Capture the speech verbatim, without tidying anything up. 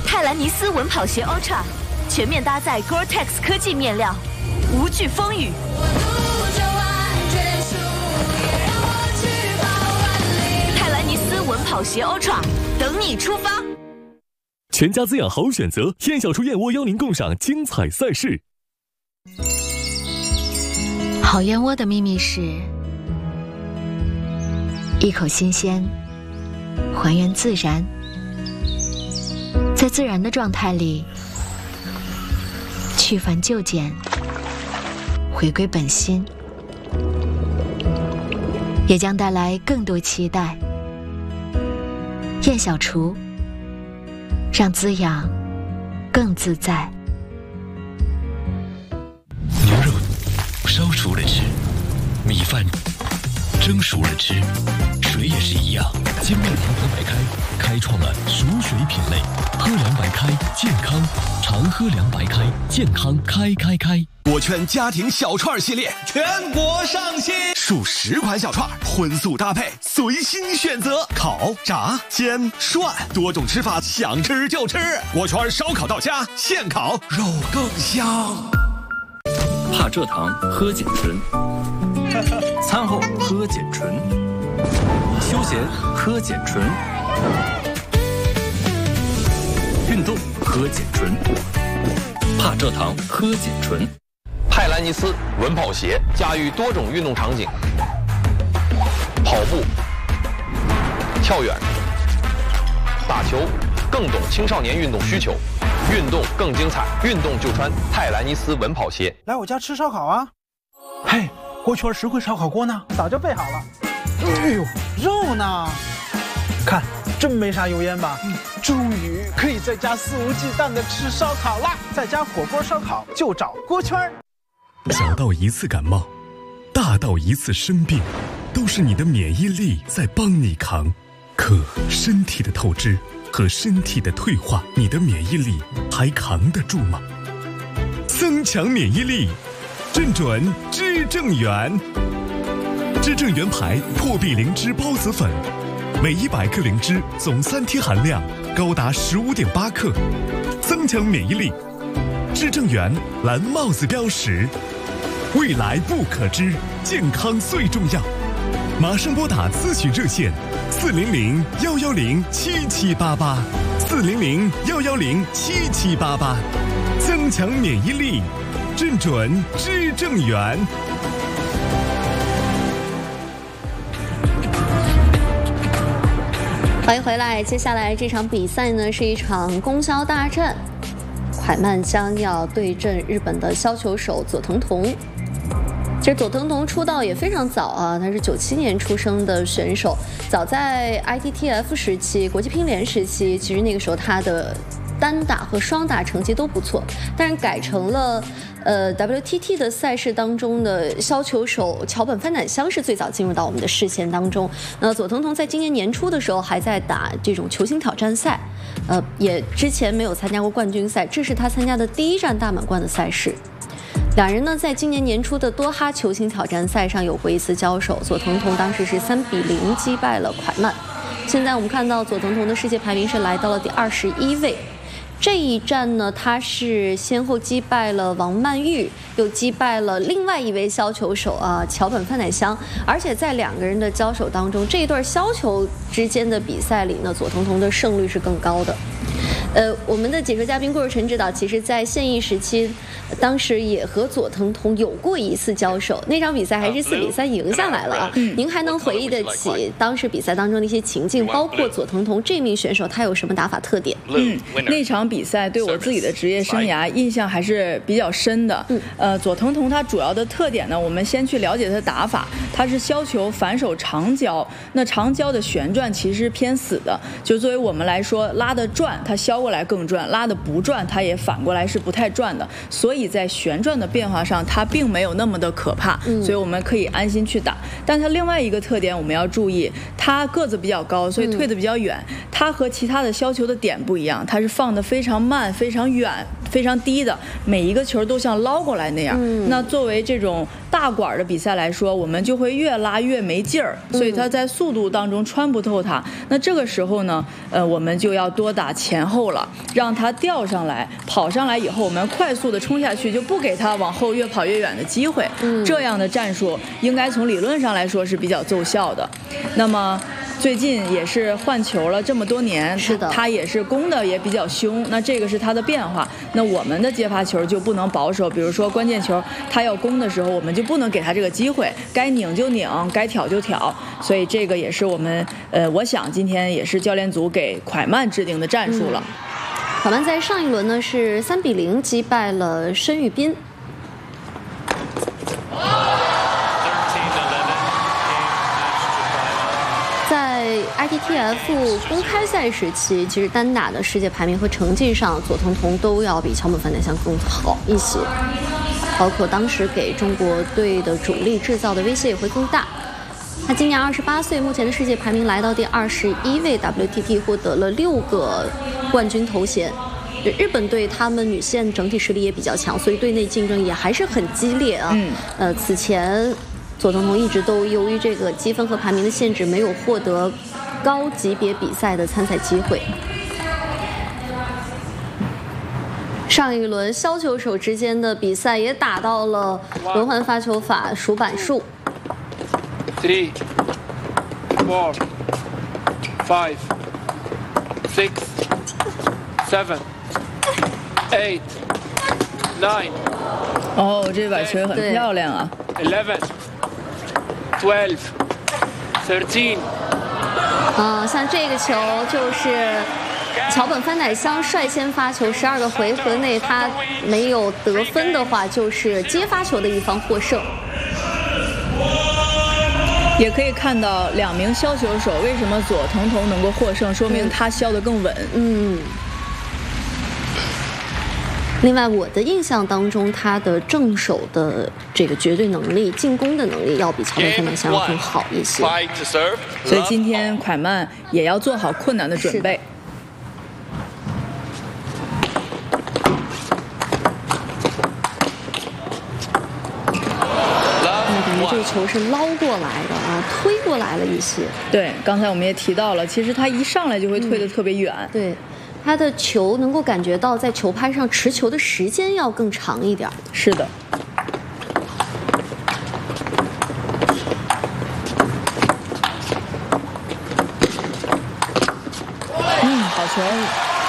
泰兰尼斯稳跑鞋 Ultra 全面搭载 Gore-Tex 科技面料，无惧风雨。泰兰尼斯稳跑鞋 Ultra 等你出发。 全家滋养好选择，燕小厨燕窝邀您共赏精彩赛事。 好燕窝的秘密是一口新鲜，还原自然，在自然的状态里去繁就简，回归本心，也将带来更多期待。燕小厨，让滋养更自在。 牛肉烧熟了吃，米饭蒸熟了吃，水也是一样。金麦堂喝白开开创了熟水品类，喝凉白开健康，常喝凉白开健康开开开。 锅圈家庭小串系列全国上新，数十款小串，荤素搭配，随心选择，烤、炸、煎、涮，多种吃法，想吃就吃。锅圈烧烤到家，现烤肉更香。 怕蔗糖喝碱醇，餐后喝碱醇，休闲喝碱醇，运动喝碱醇，怕蔗糖喝碱醇。 泰兰尼斯稳跑鞋驾驭多种运动场景，跑步、跳远、打球，更懂青少年运动需求，运动更精彩，运动就穿泰兰尼斯稳跑鞋。 来我家吃烧烤啊！嘿，锅圈实惠烧烤锅呢？早就备好了。哎呦，肉呢？看，真没啥油烟吧？嗯，终于可以在家肆无忌惮的吃烧烤啦！在家火锅烧烤就找锅圈。 小到一次感冒，大到一次生病，都是你的免疫力在帮你扛。可身体的透支和身体的退化，你的免疫力还扛得住吗？增强免疫力，正准知正元。知正元牌破壁灵芝孢子粉，每一百克灵芝总三贴含量高达十五点八克，增强免疫力。知正元蓝帽子标识，未来不可知，健康最重要。马上拨打咨询热线四零零幺幺零七七八八，四零零幺幺零七七八八，增强免疫力，正准知正元。 欢迎回来，接下来这场比赛呢是一场供销大战，蒯曼将要对阵日本的削球手佐藤瞳。其实佐藤瞳出道也非常早啊，他是九七年出生的选手，早在 I T T F 时期、国际乒联时期，其实那个时候他的单打和双打成绩都不错，但是改成了呃 W T T 的赛事当中的削球手桥本番乃香是最早进入到我们的视线当中。那佐藤瞳在今年年初的时候还在打这种球星挑战赛，呃，也之前没有参加过冠军赛，这是他参加的第一站大满贯的赛事。两人呢，在今年年初的多哈球星挑战赛上有过一次交手，佐藤瞳当时是三比零击败了蒯曼。现在我们看到佐藤瞳的世界排名是来到了第二十一位。这一战呢，他是先后击败了王曼玉，又击败了另外一位削球手啊桥本范乃香，而且在两个人的交手当中，这一对削球之间的比赛里呢，佐藤瞳的胜率是更高的。呃，我们的解说嘉宾顾若晨指导，其实在现役时期，当时也和佐藤瞳有过一次交手，那场比赛还是四比三赢下来了啊。嗯、您还能回忆得起当时比赛当中的一些情境，包括佐藤瞳这名选手他有什么打法特点？ 嗯，那场比赛对我自己的职业生涯印象还是比较深的。嗯，呃，佐藤瞳他主要的特点呢，我们先去了解他的打法，他是削球反手长交，那长交的旋转其实偏死的，就作为我们来说，拉的转他削过来更转，拉的不转它也反过来是不太转的，所以在旋转的变化上它并没有那么的可怕，嗯、所以我们可以安心去打。但它另外一个特点我们要注意，它个子比较高，所以退得比较远，嗯、它和其他的削球的点不一样，它是放得非常慢非常远非常低的，每一个球都像捞过来那样。 嗯、 那作为这种大管的比赛来说，我们就会越拉越没劲儿，所以它在速度当中穿不透它。那这个时候呢，呃，我们就要多打前后了，让它吊上来，跑上来以后，我们快速的冲下去，就不给它往后越跑越远的机会。 嗯、 这样的战术应该从理论上来说是比较奏效的。那么最近也是换球了这么多年， 是的， 他也是攻的也比较凶，那这个是他的变化。那我们的接发球就不能保守，比如说关键球他要攻的时候，我们就不能给他这个机会，该拧就拧，该挑就挑。所以这个也是我们呃，我想今天也是教练组给蒯曼制定的战术了。 蒯、嗯、曼在上一轮呢是三比零击败了申玉斌。在 I T T F 公开赛时期，其实单打的世界排名和成绩上，左彤彤都要比桥本帆乃香更好一些，包括当时给中国队的主力制造的威胁也会更大。他今年二十八岁，目前的世界排名来到第二十一位 ，W T T 获得了六个冠军头衔。对日本队，他们女线整体实力也比较强，所以队内竞争也还是很激烈啊。 嗯， 呃，此前左彤彤一直都由于这个积分和排名的限制，没有获得高级别比赛的参赛机会。上一轮削球手之间的比赛也打到了轮换发球法数板数。 Three, four, five, six, seven, eight, nine. 哦，这把球很漂亮啊。 Eleven, twelve, thirteen. 啊，像这个球就是桥本帆乃香率先发球，十二个回合内他没有得分的话，就是接发球的一方获胜。 也可以看到两名削球手为什么左彤彤能够获胜，说明他削得更稳。 嗯。另外，我的印象当中，他的正手的这个绝对能力、进攻的能力要比桥本帆乃香要更好一些。 所以今天蒯曼也要做好困难的准备。 这个球是捞过来的啊，推过来了一些。 对，刚才我们也提到了，其实他一上来就会推得特别远。 嗯、对，他的球能够感觉到在球拍上持球的时间要更长一点。 是的。嗯，好球。